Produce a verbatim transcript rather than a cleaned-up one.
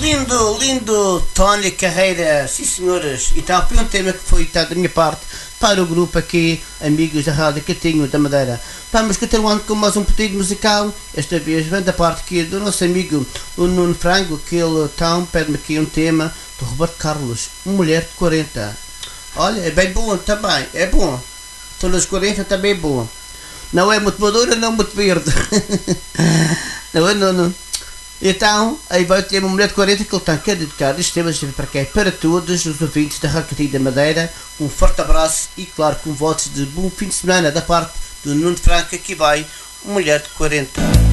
Lindo, lindo, Tony Carreira, sim senhoras. Então foi um tema que foi tá, da minha parte para o grupo aqui, amigos da Rádio Catinho da Madeira. Vamos continuando com mais um pedido musical. Esta vez vem da parte aqui do nosso amigo o Nuno Frango, que ele então pede-me aqui um tema do Roberto Carlos, Mulher de quarenta. Olha, é bem bom também, é bom. Todas as quarenta também é bom. Não é muito madura, não muito verde. Não é, não, não. Então, aí vai ter uma Mulher de quarenta que ele está a dedicar este tema para quem? Para todos os ouvintes da Rádio da Madeira. Um forte abraço e, claro, com votos de bom fim de semana da parte do Nuno Franco. Aqui vai Mulher de quarenta.